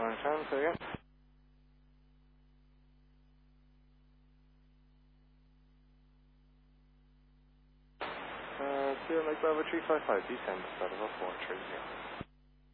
910, say again. Sierra Lake Bravo 355, descend, start of 430.